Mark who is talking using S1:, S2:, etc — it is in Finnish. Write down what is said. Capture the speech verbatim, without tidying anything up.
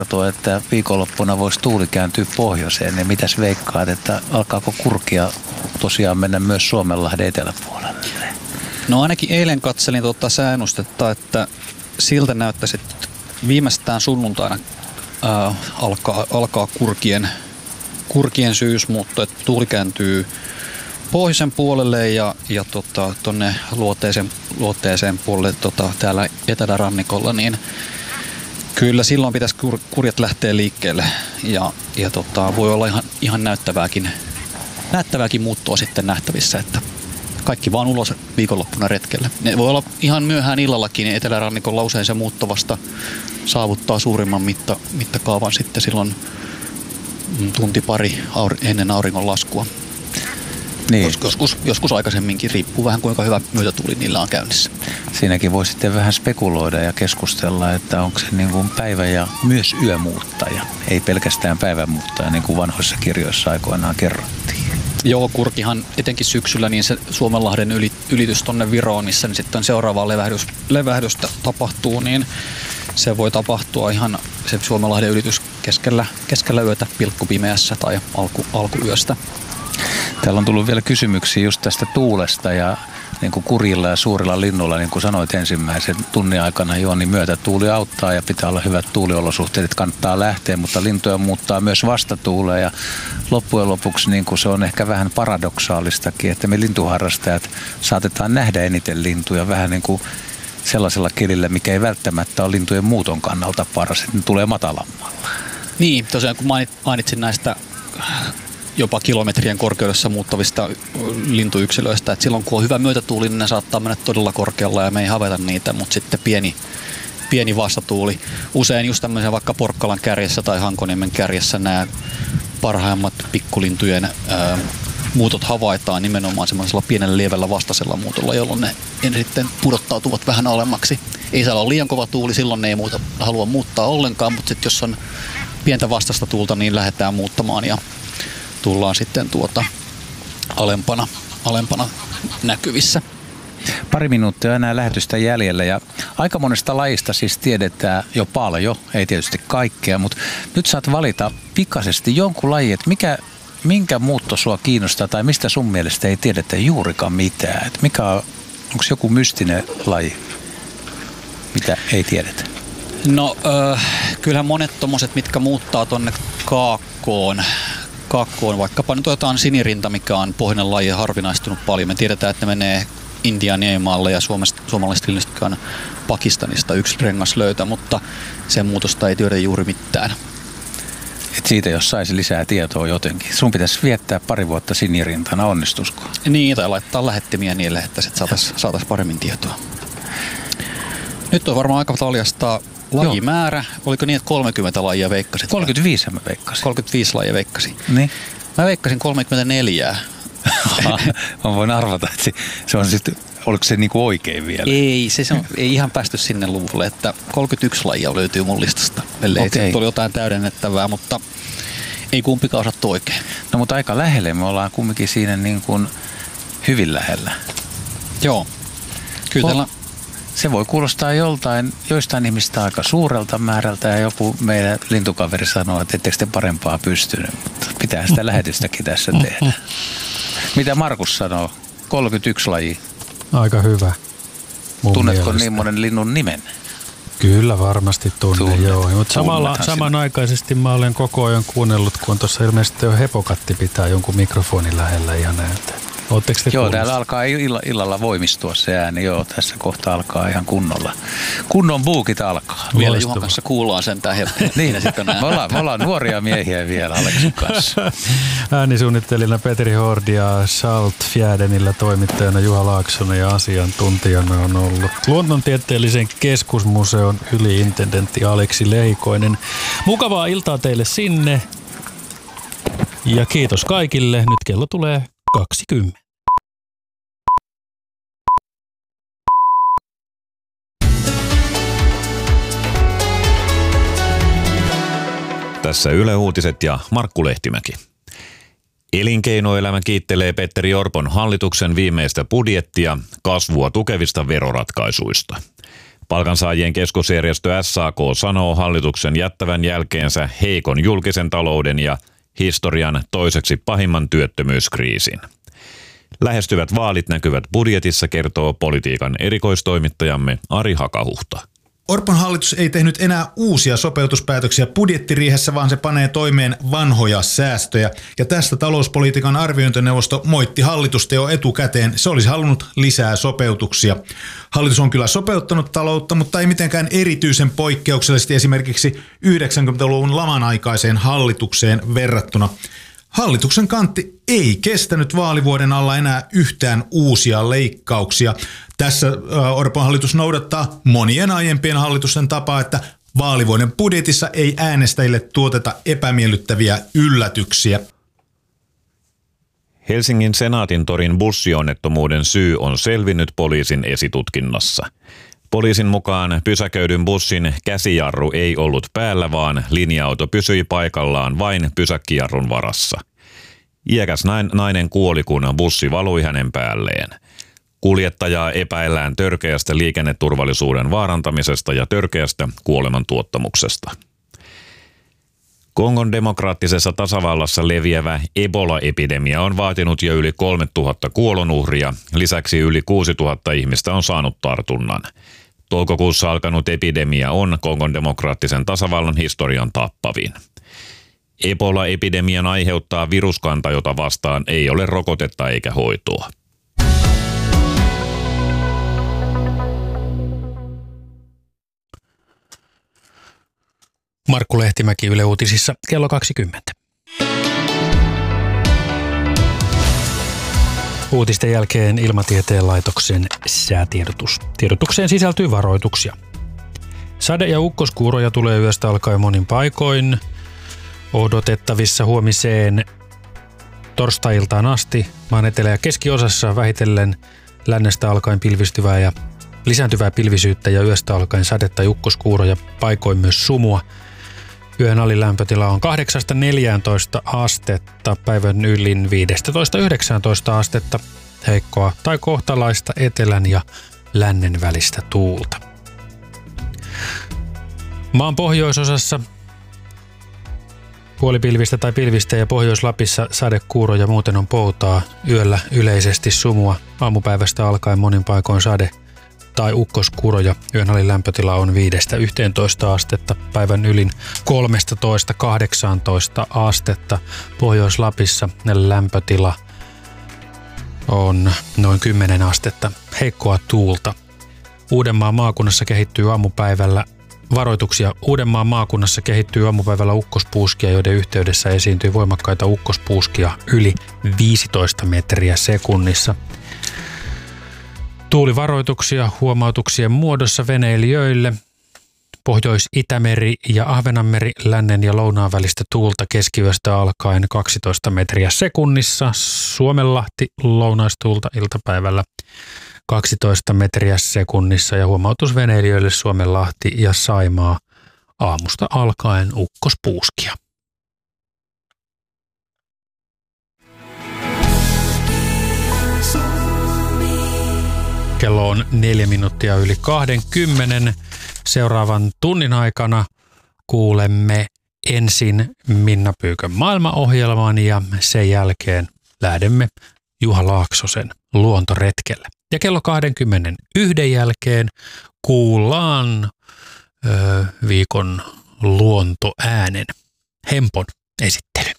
S1: kertoo, että viikonloppuna voisi tuuli kääntyä pohjoiseen, niin mitäs veikkaat, että alkaako kurkia tosiaan mennä myös Suomenlahden eteläpuolelle?
S2: No ainakin eilen katselin tuota säännustetta, että siltä näyttäisi, että viimeistään sunnuntaina ää, alkaa, alkaa kurkien, kurkien syysmuutto, että tuuli kääntyy pohjoisen puolelle ja, ja tota, tuonne luoteeseen, luoteeseen puolelle tota, täällä etelärannikolla, niin kyllä silloin pitäisi kur, kurjat lähteä liikkeelle ja, ja tota, voi olla ihan, ihan näyttävääkin, näyttävääkin muuttoa sitten nähtävissä, että kaikki vaan ulos viikonloppuna retkelle. Ne voi olla ihan myöhään illallakin, niin etelärannikolla usein se muutto vasta saavuttaa suurimman mitta, mittakaavan sitten silloin tunti pari aur, ennen auringon laskua. Niin. Jos, joskus, joskus aikaisemminkin, riippuu vähän kuinka hyvä myötätuuli niillä on käynnissä.
S1: Siinäkin voi sitten vähän spekuloida ja keskustella, että onko se niin kuin päivä- ja myös yömuuttaja. Ei pelkästään päivänmuuttaja, niin kuin vanhoissa kirjoissa aikoinaan kerrottiin.
S2: Joo, kurkihan etenkin syksyllä, niin se Suomenlahden yli, ylitys tuonne Viroon, missä niin sitten seuraavaa levähdys, levähdystä tapahtuu, niin se voi tapahtua ihan se Suomenlahden ylitys keskellä, keskellä yötä pilkkupimeässä tai alku, alkuyöstä.
S1: Täällä on tullut vielä kysymyksiä just tästä tuulesta ja niin kuin kurjilla ja suurilla linnuilla, niin kuin sanoit ensimmäisen tunnin aikana jo, niin myötätuuli auttaa ja pitää olla hyvät tuuliolosuhteet, että kannattaa lähteä, mutta lintuja muuttaa myös vastatuuleen ja loppujen lopuksi niin kuin se on ehkä vähän paradoksaalistakin, että me lintuharrastajat saatetaan nähdä eniten lintuja vähän niin kuin sellaisella kelillä, mikä ei välttämättä ole lintujen muuton kannalta paras, että ne tulee matalammalla.
S2: Niin, tosiaan kun mainitsin näistä jopa kilometrien korkeudessa muuttavista lintuyksilöistä, että silloin kun on hyvä myötätuuli, niin ne saattaa mennä todella korkealla ja me ei havaita niitä, mutta sitten pieni, pieni vastatuuli. Usein just tämmöisen vaikka Porkkalan kärjessä tai Hankoniemen kärjessä nämä parhaimmat pikkulintujen ää, muutot havaitaan nimenomaan semmoisella pienellä lievällä vastaisella muutolla, jolloin ne sitten pudottautuvat vähän alemmaksi. Ei saa olla liian kova tuuli, silloin ne ei muuta, halua muuttaa ollenkaan, mutta sitten jos on pientä vastasta tuulta, niin lähdetään muuttamaan ja tullaan sitten tuota alempana, alempana näkyvissä.
S1: Pari minuuttia enää lähetystä jäljellä ja aika monesta lajista siis tiedetään jo paljon, ei tietysti kaikkea, mutta nyt saat valita pikaisesti jonkun lajin, että mikä, minkä muutto sua kiinnostaa tai mistä sun mielestä ei tiedetä juurikaan mitään. Että mikä on, onko joku mystinen laji, mitä ei tiedetä?
S2: No äh, kyllähän monet tommoset, mitkä muuttaa tonne kaakkoon, Kaakkoon, vaikkapa nyt otetaan sinirinta, mikä on pohjoinen laji ja harvinaistunut paljon. Me tiedetään, että ne menee Intian niemaalle ja suomalaiset linnut on Pakistanista yksi rengas löytä, mutta sen muutosta ei tiedä juuri mitään.
S1: Et siitä jos saisi lisää tietoa jotenkin. Sun pitäisi viettää pari vuotta sinirintana, onnistusko?
S2: Niin, tai laittaa lähettimiä niille, että sitten saataisiin saatais paremmin tietoa. Nyt on varmaan aika valjastaa lajimäärä. Oliko niin, että kolmekymmentä lajia veikkasit?
S1: kolmekymmentäviisi mä veikkasin.
S2: kolmekymmentäviisi lajia veikkasin.
S1: Niin?
S2: Mä veikkasin kolmekymmentäneljä.
S1: Mä voin arvata, että se, se on sitten, oliko se niinku oikein vielä?
S2: Ei, se, se on, ei ihan päästy sinne luvulle, että kolmekymmentäyksi lajia löytyy mun listasta. Ellei okay. Sitten oli jotain täydennettävää, mutta ei kumpikaan osattu oikein.
S1: No mutta aika lähelle, me ollaan kumminkin siinä niin kuin hyvin lähellä.
S2: Joo, kyllä täällä...
S1: Se voi kuulostaa joltain, joistain ihmistä aika suurelta määrältä ja joku meidän lintukaveri sanoo, että ettekö te parempaa pystynyt, mutta pitää sitä lähetystäkin tässä tehdä. Mitä Markus sanoo? kolmekymmentäyksi lajia.
S3: Aika hyvä.
S1: Tunnetko
S3: mielestä.
S1: niin monen linnun nimen?
S3: Kyllä varmasti tunnen,
S1: Tunnet.
S3: joo. Mutta samalla,
S1: Tunnethan
S3: samanaikaisesti mä olen koko ajan kuunnellut, kun tuossa ilmeisesti jo hepokatti pitää jonkun mikrofonin lähellä ihan näytä. Ootteko te
S1: Joo,
S3: kuulosta?
S1: täällä alkaa illa, illalla voimistua se ääni. Joo, tässä kohta alkaa ihan kunnolla. Kunnon buukit alkaa.
S2: Vielä Juhan kanssa kuullaan sentään helppoa.
S1: Niin, me ollaan, me ollaan nuoria miehiä vielä Aleksin kanssa.
S3: Äänisuunnittelijana Petri Hordi ja Salt Fjädenillä toimittajana Juha Laaksonen ja asiantuntijana on ollut Luonnontieteellisen keskusmuseon yliintendentti Aleksi Leikoinen. Mukavaa iltaa teille sinne ja kiitos kaikille. Nyt kello tulee kaksikymmentä.
S4: Tässä Yle Uutiset ja Markku Lehtimäki. Elinkeinoelämä kiittelee Petteri Orpon hallituksen viimeistä budjettia kasvua tukevista veroratkaisuista. Palkansaajien keskusjärjestö S A K sanoo hallituksen jättävän jälkeensä heikon julkisen talouden ja historian toiseksi pahimman työttömyyskriisin. Lähestyvät vaalit näkyvät budjetissa, kertoo politiikan erikoistoimittajamme Ari Hakahuhta.
S5: Orpon hallitus ei tehnyt enää uusia sopeutuspäätöksiä budjettiriihessä, vaan se panee toimeen vanhoja säästöjä. Ja tästä talouspolitiikan arviointineuvosto moitti hallitusta jo etukäteen. Se olisi halunnut lisää sopeutuksia. Hallitus on kyllä sopeuttanut taloutta, mutta ei mitenkään erityisen poikkeuksellisesti esimerkiksi yhdeksänkymmentäluvun laman aikaiseen hallitukseen verrattuna. Hallituksen kantti ei kestänyt vaalivuoden alla enää yhtään uusia leikkauksia. Tässä Orpon hallitus noudattaa monien aiempien hallitusten tapaa, että vaalivuoden budjetissa ei äänestäjille tuoteta epämiellyttäviä yllätyksiä.
S4: Helsingin Senaatintorin bussionnettomuuden syy on selvinnyt poliisin esitutkinnassa. Poliisin mukaan pysäköidyn bussin käsijarru ei ollut päällä, vaan linja-auto pysyi paikallaan vain pysäkkijarrun varassa. Iäkäs nainen kuoli, kun bussi valui hänen päälleen. Kuljettajaa epäillään törkeästä liikenneturvallisuuden vaarantamisesta ja törkeästä kuolemantuottamuksesta. Kongon demokraattisessa tasavallassa leviävä Ebola-epidemia on vaatinut jo yli kolmetuhatta kuolonuhria. Lisäksi yli kuusituhatta ihmistä on saanut tartunnan. Toukokuussa alkanut epidemia on Kongon demokraattisen tasavallan historian tappavin. Ebola-epidemian aiheuttaa viruskanta, jota vastaan ei ole rokotetta eikä hoitoa.
S3: Markku Lehtimäki Yle Uutisissa kello kaksikymmentä. Uutisten jälkeen Ilmatieteen laitoksen säätiedotus. Tiedotukseen sisältyy varoituksia. Sade- ja ukkoskuuroja tulee yöstä alkaen monin paikoin. Odotettavissa huomiseen torstai-iltaan asti maan etelä- ja keskiosassa vähitellen lännestä alkaen pilvistyvää ja lisääntyvää pilvisyyttä ja yöstä alkaen sadetta ja ukkoskuuroja, paikoin myös sumua. Yön alilämpötila on kahdeksasta neljääntoista astetta, päivän ylin viidestätoista yhdeksääntoista astetta, heikkoa tai kohtalaista etelän ja lännen välistä tuulta. Maan pohjoisosassa puolipilvistä tai pilvistä ja Pohjois-Lapissa sadekuuroja, muuten on poutaa, yöllä yleisesti sumua, aamupäivästä alkaen monin paikoin sade- tai ukkoskuuroja. Yön alilämpötila on viidestä yhteentoista astetta, päivän ylin kolmetoista kahdeksantoista astetta. Pohjois-Lapissa lämpötila on noin kymmenen astetta, heikkoa tuulta. Uudenmaan maakunnassa kehittyy aamupäivällä Varoituksia. Uudenmaan maakunnassa kehittyy aamupäivällä ukkospuuskia, joiden yhteydessä esiintyy voimakkaita ukkospuuskia yli viisitoista metriä sekunnissa. Tuulivaroituksia huomautuksien muodossa veneilijöille. Pohjois-Itämeri ja Ahvenanmeri, lännen ja lounaan välistä tuulta keskiyöstä alkaen kaksitoista metriä sekunnissa. Suomenlahti lounaistuulta iltapäivällä kaksitoista metriä sekunnissa ja huomautus veneilijöille Suomenlahti ja Saimaa aamusta alkaen ukkospuuskia. Kello on neljä minuuttia yli kahdenkymmenen. Seuraavan tunnin aikana kuulemme ensin Minna Pyykön maailmaohjelman ja sen jälkeen lähdemme Juha Laaksosen luontoretkelle. Ja kello kaksikymmentäyksi jälkeen kuullaan ö, viikon luontoäänen. Hempon esittää.